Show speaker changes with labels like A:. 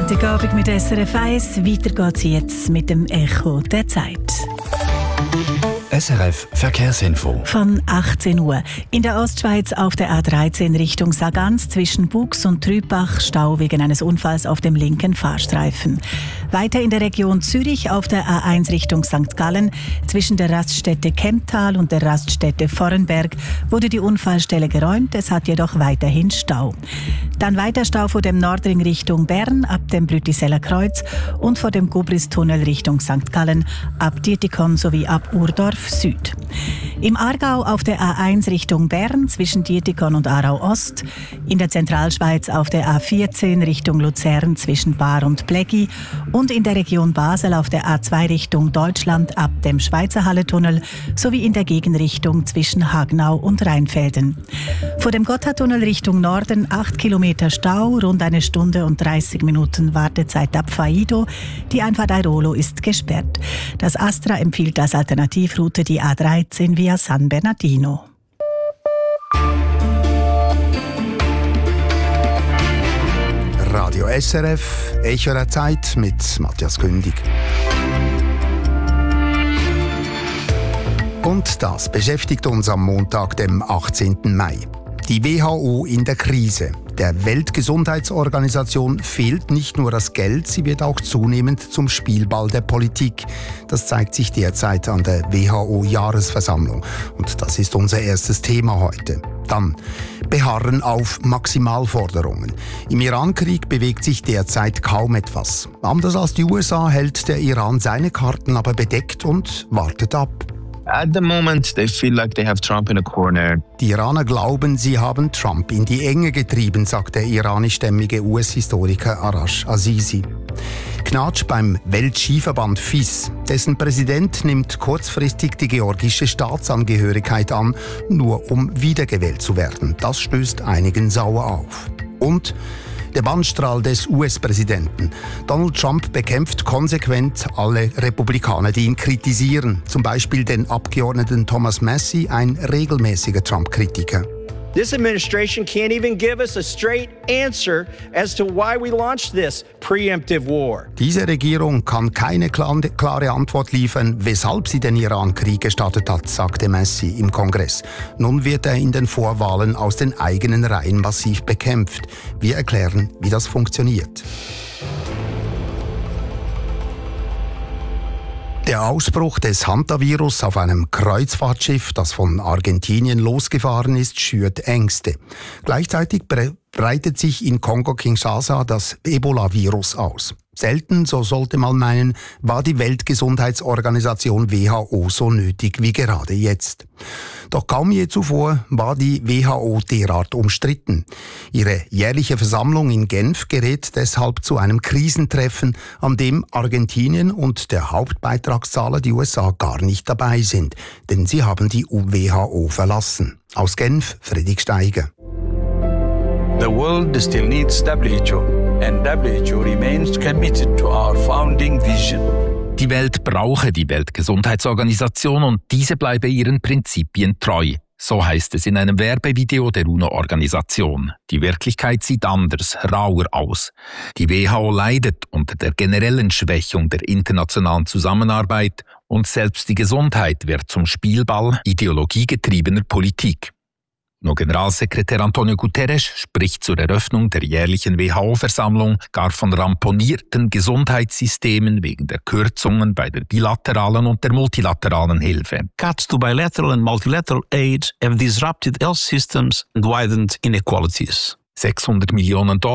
A: Freitagabend mit SRF 1. Weiter geht's jetzt mit dem Echo der Zeit.
B: SRF Verkehrsinfo.
A: Von 18 Uhr. In der Ostschweiz auf der A13 Richtung Sargans zwischen Bux und Trübach Stau wegen eines Unfalls auf dem linken Fahrstreifen. Weiter in der Region Zürich auf der A1 Richtung St. Gallen zwischen der Raststätte Kemptal und der Raststätte Vorrenberg wurde die Unfallstelle geräumt. Es hat jedoch weiterhin Stau. Dann weiter Stau vor dem Nordring Richtung Bern ab dem Brütiseller Kreuz und vor dem Gubristunnel Richtung St. Gallen ab Dietikon sowie ab Urdorf Süd. Im Aargau auf der A1 Richtung Bern zwischen Dietikon und Aarau Ost. In der Zentralschweiz auf der A14 Richtung Luzern zwischen Baar und Pleggi. Und in der Region Basel auf der A2 Richtung Deutschland ab dem Schweizer Halletunnel sowie in der Gegenrichtung zwischen Hagnau und Rheinfelden. Vor dem Gotthardtunnel Richtung Norden 8 Kilometer Stau, rund 1 Stunde und 30 Minuten Wartezeit ab Faido. Die Einfahrt Airolo ist gesperrt. Das Astra empfiehlt als Alternativroute die A13 via San Bernardino.
B: Radio SRF, Echo der Zeit mit Matthias Kündig. Und das beschäftigt uns am Montag, dem 18. Mai. Die WHO in der Krise. Der Weltgesundheitsorganisation fehlt nicht nur das Geld, sie wird auch zunehmend zum Spielball der Politik. Das zeigt sich derzeit an der WHO-Jahresversammlung. Und das ist unser erstes Thema heute. Dann beharren auf Maximalforderungen. Im Iran-Krieg bewegt sich derzeit kaum etwas. Anders als die USA hält der Iran seine Karten aber bedeckt und wartet ab.
C: At the moment, they feel like they have Trump in a corner.
B: Die Iraner glauben, sie haben Trump in die Enge getrieben, sagt der iranischstämmige US-Historiker Arash Azizi. Knatsch beim Weltskiverband FIS. Dessen Präsident nimmt kurzfristig die georgische Staatsangehörigkeit an, nur um wiedergewählt zu werden. Das stößt einigen sauer auf. Und der Bannstrahl des US-Präsidenten. Donald Trump bekämpft konsequent alle Republikaner, die ihn kritisieren. Zum Beispiel den Abgeordneten Thomas Massie, ein regelmäßiger Trump-Kritiker.
D: This administration can't even give us a straight answer as to why we launched this preemptive war.
B: Diese Regierung kann keine klare Antwort liefern, weshalb sie den Iran-Krieg gestartet hat, sagte Massie im Kongress. Nun wird er in den Vorwahlen aus den eigenen Reihen massiv bekämpft. Wir erklären, wie das funktioniert. Der Ausbruch des Hantavirus auf einem Kreuzfahrtschiff, das von Argentinien losgefahren ist, schürt Ängste. Gleichzeitig breitet sich in Kongo-Kinshasa das Ebola-Virus aus. Selten, so sollte man meinen, war die Weltgesundheitsorganisation WHO so nötig wie gerade jetzt. Doch kaum je zuvor war die WHO derart umstritten. Ihre jährliche Versammlung in Genf gerät deshalb zu einem Krisentreffen, an dem Argentinien und der Hauptbeitragszahler, die USA, gar nicht dabei sind, denn sie haben die WHO verlassen. Aus Genf, Friedrich Steiger.
E: The world still needs WHO, and WHO remains committed to our founding vision.
F: Die Welt brauche die Weltgesundheitsorganisation und diese bleibe ihren Prinzipien treu. So heißt es in einem Werbevideo der UNO-Organisation. Die Wirklichkeit sieht anders, rauer aus. Die WHO leidet unter der generellen Schwächung der internationalen Zusammenarbeit und selbst die Gesundheit wird zum Spielball ideologiegetriebener Politik. UNO-Generalsekretär Antonio Guterres spricht zur Eröffnung der jährlichen WHO-Versammlung gar von ramponierten Gesundheitssystemen wegen der Kürzungen bei der bilateralen und der multilateralen Hilfe.
G: Cuts to bilateral and multilateral aid have disrupted health systems and widened inequalities.
F: $600 Millionen